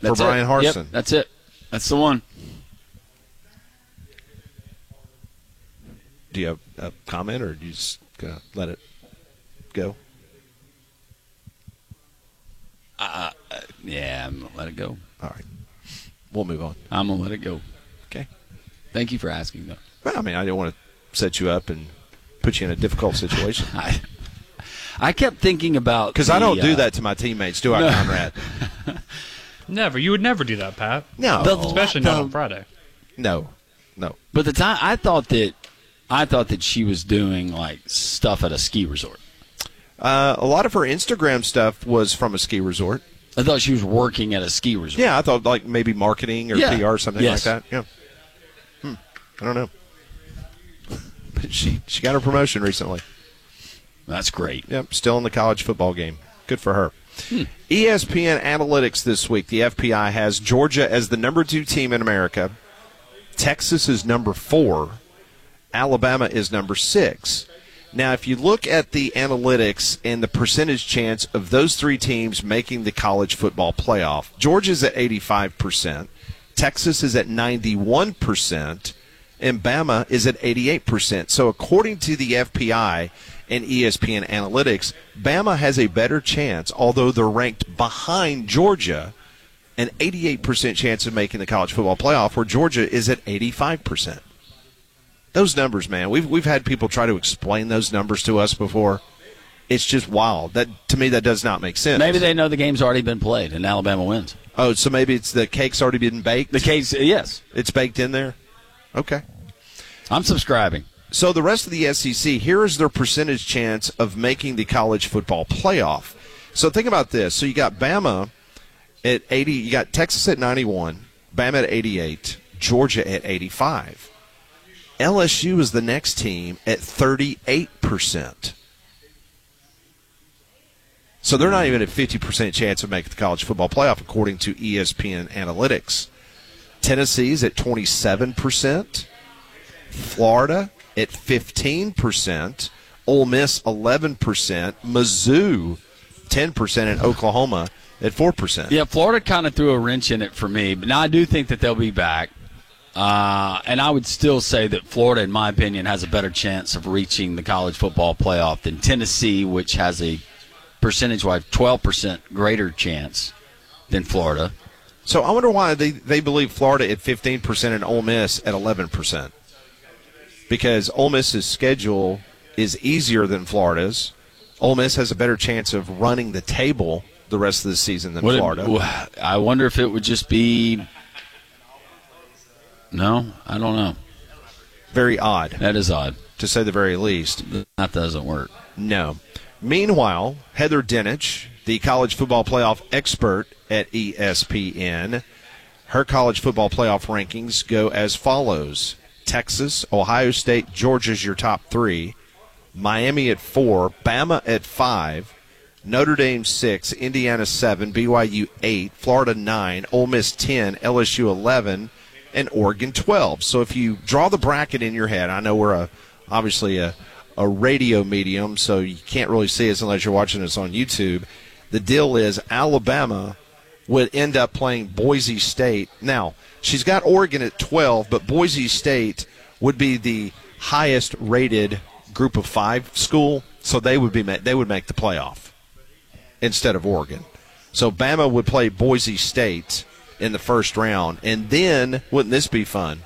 for Brian Harsin. Yep, that's it. That's the one. Do you have a comment, or do you just let it go? Yeah, I'm going to let it go. All right. We'll move on. I'm going to let it go. Okay. Thank you for asking, though. Well, I mean, I didn't want to set you up and put you in a difficult situation. I kept thinking about... Because I don't do that to my teammates, do I, no. Conrad? Never. You would never do that, Pat. No. Especially not on Friday. No. But the time I thought that she was doing like stuff at a ski resort. A lot of her Instagram stuff was from a ski resort. I thought she was working at a ski resort. Yeah, I thought like maybe marketing or PR or something like that. Yeah. I don't know. But she got her promotion recently. That's great. Yep, still in the college football game. Good for her. ESPN Analytics this week, the FPI has Georgia as the number 2 team in America. Texas is number 4. Alabama is number 6. Now, if you look at the analytics and the percentage chance of those 3 teams making the college football playoff, Georgia's at 85%, Texas is at 91%, and Bama is at 88%. So according to the FPI and ESPN Analytics, Bama has a better chance, although they're ranked behind Georgia, an 88% chance of making the college football playoff, where Georgia is at 85%. Those numbers, man, we've had people try to explain those numbers to us before. It's just wild. That to me, that does not make sense. Maybe they know the game's already been played and Alabama wins. Oh, so maybe it's the cake's already been baked? The cake's, yes. It's baked in there? Okay. I'm subscribing. So the rest of the SEC, here is their percentage chance of making the college football playoff. So think about this. So you got Bama at 80, you got Texas at 91, Bama at 88, Georgia at 85. LSU is the next team at 38%. So they're not even at 50% chance of making the college football playoff, according to ESPN Analytics. Tennessee's at 27%. Florida at 15%. Ole Miss 11%. Mizzou 10%. And Oklahoma at 4%. Yeah, Florida kind of threw a wrench in it for me. But now I do think that they'll be back. And I would still say that Florida, in my opinion, has a better chance of reaching the college football playoff than Tennessee, which has a percentage-wise 12% greater chance than Florida. So I wonder why they believe Florida at 15% and Ole Miss at 11%. Because Ole Miss's schedule is easier than Florida's. Ole Miss has a better chance of running the table the rest of the season than Florida. I wonder if it would just be... No, I don't know. Very odd. That is odd. To say the very least. That doesn't work. No. Meanwhile, Heather Dinich, the college football playoff expert at ESPN, her college football playoff rankings go as follows. Texas, Ohio State, Georgia's your top 3. Miami at 4. Bama at 5. Notre Dame 6. Indiana 7. BYU 8. Florida 9. Ole Miss 10. LSU 11. And Oregon 12. So if you draw the bracket in your head, I know we're obviously a radio medium, so you can't really see us unless you're watching us on YouTube. The deal is Alabama would end up playing Boise State. Now, she's got Oregon at 12, but Boise State would be the highest rated group of 5 school, so they would make the playoff instead of Oregon. So Bama would play Boise State in the first round. And then, wouldn't this be fun?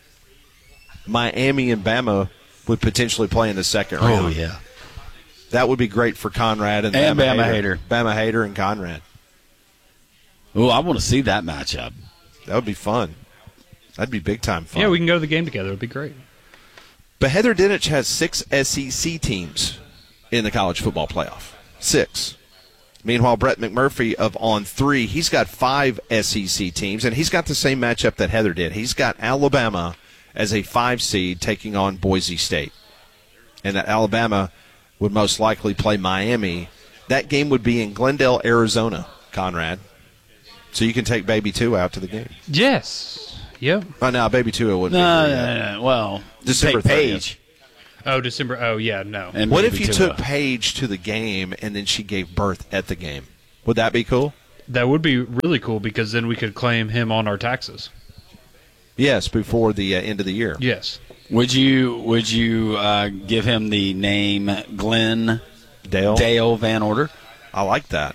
Miami and Bama would potentially play in the second round. Oh, yeah. That would be great for Conrad and Bama Hater. Bama Hater and Conrad. Oh, I want to see that matchup. That would be fun. That'd be big-time fun. Yeah, we can go to the game together. It would be great. But Heather Dinich has 6 SEC teams in the college football playoff. 6. Meanwhile, Brett McMurphy of On 3, he's got 5 SEC teams, and he's got the same matchup that Heather did. He's got Alabama as a 5 seed taking on Boise State. And that Alabama would most likely play Miami. That game would be in Glendale, Arizona, Conrad. So you can take Baby 2 out to the game. Yes. Yep. Oh, no, Baby 2 wouldn't be. No. Well, December take Paige. Oh, December. Oh, yeah, no. And what if maybe you to, took Paige to the game and then she gave birth at the game? Would that be cool? That would be really cool because then we could claim him on our taxes. Yes, before the end of the year. Yes. Would you give him the name Glenn Dale Van Order? I like that.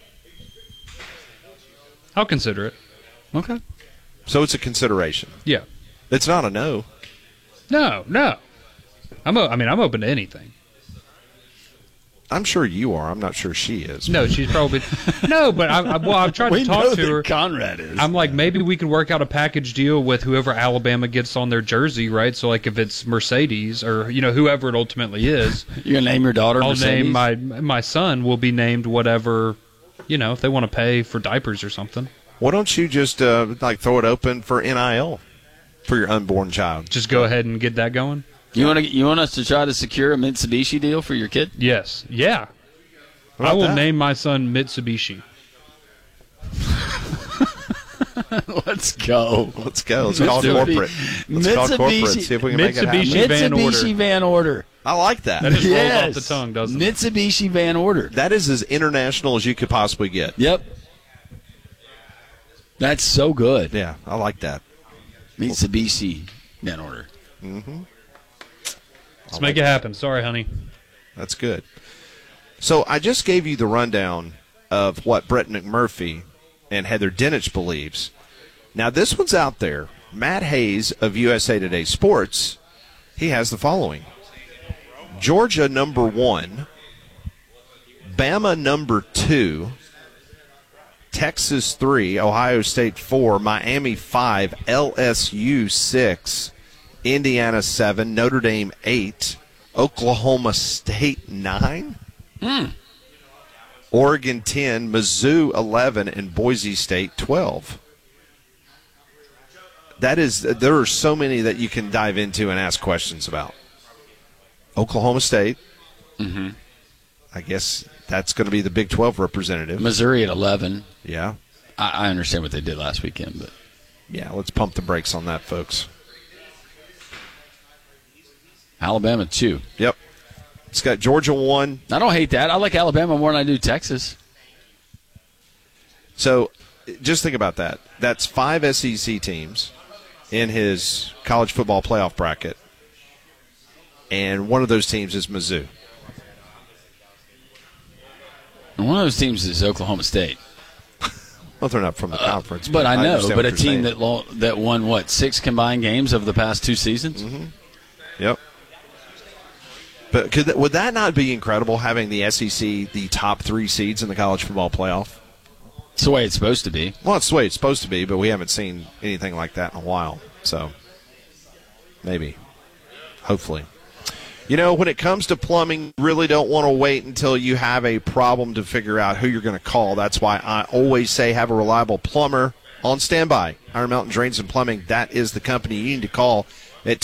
I'll consider it. Okay. So it's a consideration. Yeah. It's not a no. No. I'm open to anything. I'm sure you are. I'm not sure she is. No, she's probably no. But I've tried to talk to her. Conrad is. I'm like, maybe we could work out a package deal with whoever Alabama gets on their jersey, right? So, like, if it's Mercedes or whoever it ultimately is, You're gonna name your daughter I'll Mercedes? name my son will be named whatever, if they want to pay for diapers or something. Why don't you just throw it open for NIL for your unborn child? Just go ahead and get that going. You want us to try to secure a Mitsubishi deal for your kid? Yes. Yeah. How I about will that? name my son Mitsubishi. Let's go. Let's go. Let's call corporate. Let's call corporate. See if we can make it happen. Mitsubishi Van Order. I like that. That just Yes. rolls off the tongue, doesn't it? Mitsubishi Van Order. That is as international as you could possibly get. Yep. That's so good. Yeah, I like that. Mitsubishi Van Order. Let's make it happen. Sorry, honey. That's good. So I just gave you the rundown of what Brett McMurphy and Heather Dinich believes. Now, this one's out there. Matt Hayes of USA Today Sports, he has the following. Georgia, number 1. Bama, number 2. Texas, 3. Ohio State, 4. Miami, 5. LSU, 6. Indiana, 7. Notre Dame, 8. Oklahoma State, 9. Oregon, 10. Mizzou, 11. And Boise State, 12. There are so many that you can dive into and ask questions about. Oklahoma State, I guess that's going to be the Big 12 representative. Missouri at 11. Yeah. I understand what they did last weekend, but Yeah, let's pump the brakes on that, folks. Alabama 2. Yep. It's got Georgia 1. I don't hate that. I like Alabama more than I do Texas. So just think about that. That's 5 SEC teams in his college football playoff bracket, and one of those teams is Mizzou. And one of those teams is Oklahoma State. Well, they're not from the conference. But I know, understand but what a you're team saying. that won, 6 combined games over the past 2 seasons? Yep. But would that not be incredible, having the SEC the top 3 seeds in the college football playoff? It's the way it's supposed to be. Well, it's the way it's supposed to be, but we haven't seen anything like that in a while. So maybe, hopefully. When it comes to plumbing, you really don't want to wait until you have a problem to figure out who you're going to call. That's why I always say have a reliable plumber on standby. Iron Mountain Drains and Plumbing, that is the company you need to call at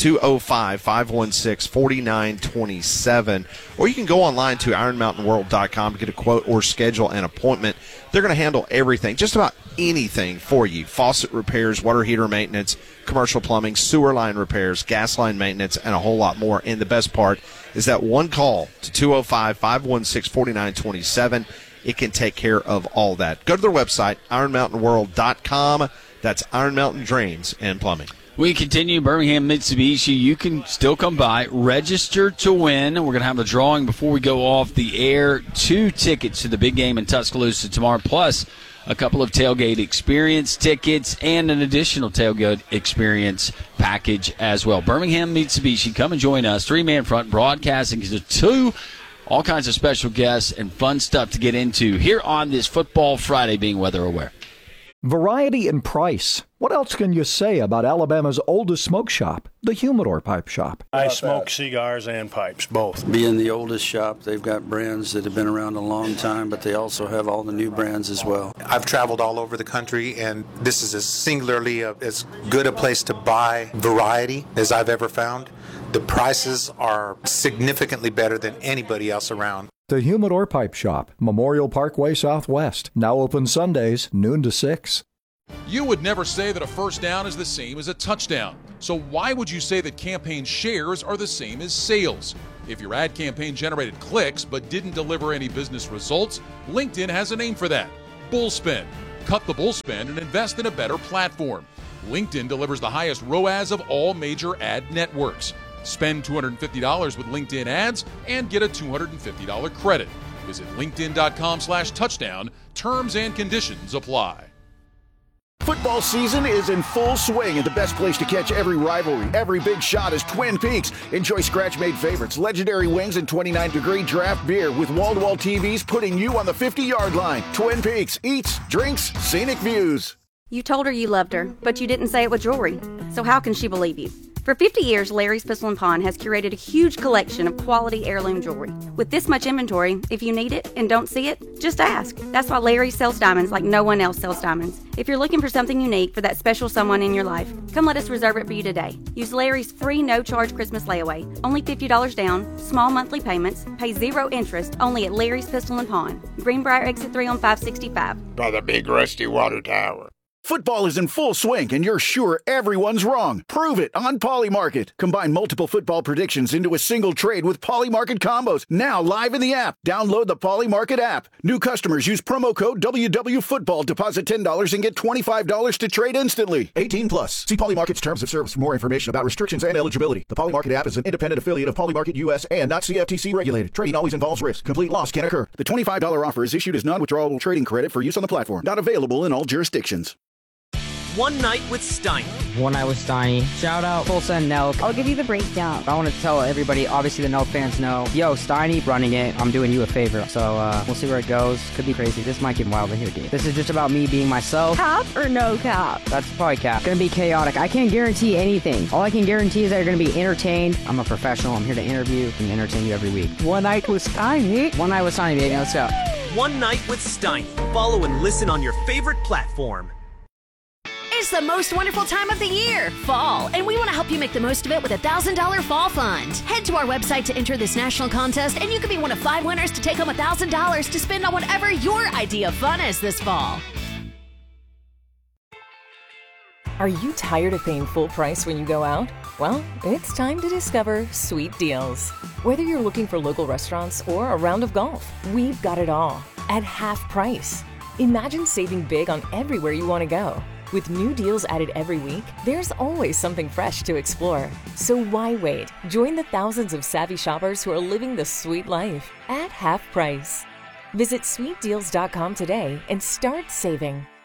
205-516-4927. Or you can go online to ironmountainworld.com to get a quote or schedule an appointment. They're going to handle everything, just about anything for you. Faucet repairs, water heater maintenance, commercial plumbing, sewer line repairs, gas line maintenance, and a whole lot more. And the best part is that one call to 205-516-4927. It can take care of all that. Go to their website, ironmountainworld.com. That's Iron Mountain Drains and Plumbing. We continue. Birmingham Mitsubishi. You can still come by. Register to win. We're going to have a drawing before we go off the air. 2 tickets to the big game in Tuscaloosa tomorrow, plus a couple of tailgate experience tickets and an additional tailgate experience package as well. Birmingham Mitsubishi, come and join us. 3-man front, broadcasting to 2. All kinds of special guests and fun stuff to get into here on this Football Friday, being weather aware. Variety and price. What else can you say about Alabama's oldest smoke shop, the Humidor Pipe Shop? I smoke cigars and pipes, both. Being the oldest shop, they've got brands that have been around a long time, but they also have all the new brands as well. I've traveled all over the country, and this is singularly as good a place to buy variety as I've ever found. The prices are significantly better than anybody else around. The Humidor Pipe Shop, Memorial Parkway Southwest. Now open Sundays, noon to 6. You would never say that a first down is the same as a touchdown. So why would you say that campaign shares are the same as sales? If your ad campaign generated clicks but didn't deliver any business results, LinkedIn has a name for that: bullspin. Cut the bull spend and invest in a better platform. LinkedIn delivers the highest ROAS of all major ad networks. Spend $250 with LinkedIn ads and get a $250 credit. Visit linkedin.com/touchdown. Terms and conditions apply. Football season is in full swing, and the best place to catch every rivalry, every big shot is Twin Peaks. Enjoy scratch-made favorites, legendary wings, and 29-degree draft beer with wall-to-wall TVs putting you on the 50-yard line. Twin Peaks, eats, drinks, scenic views. You told her you loved her, but you didn't say it with jewelry. So how can she believe you? For 50 years, Larry's Pistol & Pawn has curated a huge collection of quality heirloom jewelry. With this much inventory, if you need it and don't see it, just ask. That's why Larry sells diamonds like no one else sells diamonds. If you're looking for something unique for that special someone in your life, come let us reserve it for you today. Use Larry's free no-charge Christmas layaway. Only $50 down, small monthly payments, pay 0 interest, only at Larry's Pistol & Pawn. Greenbrier Exit 3 on 565. By the big rusty water tower. Football is in full swing, and you're sure everyone's wrong. Prove it on Polymarket. Combine multiple football predictions into a single trade with Polymarket combos. Now live in the app. Download the Polymarket app. New customers use promo code WWFootball. Deposit $10 and get $25 to trade instantly. 18 plus. See Polymarket's terms of service for more information about restrictions and eligibility. The Polymarket app is an independent affiliate of Polymarket US and not CFTC regulated. Trading always involves risk. Complete loss can occur. The $25 offer is issued as non-withdrawable trading credit for use on the platform. Not available in all jurisdictions. One Night with Steiny. One Night with Steiny. Shout out Full Send Nelk. I'll give you the breakdown. I want to tell everybody, obviously the Nelk fans know, yo, Steiny running it. I'm doing you a favor. So we'll see where it goes. Could be crazy. This might get wild in here, dude. This is just about me being myself. Cap or no cap? That's probably cap. Gonna be chaotic. I can't guarantee anything. All I can guarantee is that you're gonna be entertained. I'm a professional. I'm here to interview and entertain you every week. One Night with Steiny. One Night with Steiny, baby. Let's go. One Night with Steiny. Follow and listen on your favorite platform. It's the most wonderful time of the year, fall, and we want to help you make the most of it with a $1,000 fall fund. Head to our website to enter this national contest, and you could be one of 5 winners to take home $1,000 to spend on whatever your idea of fun is this fall. Are you tired of paying full price when you go out? Well, it's time to discover Sweet Deals. Whether you're looking for local restaurants or a round of golf, we've got it all at half price. Imagine saving big on everywhere you want to go. With new deals added every week, there's always something fresh to explore. So why wait? Join the thousands of savvy shoppers who are living the sweet life at half price. Visit sweetdeals.com today and start saving.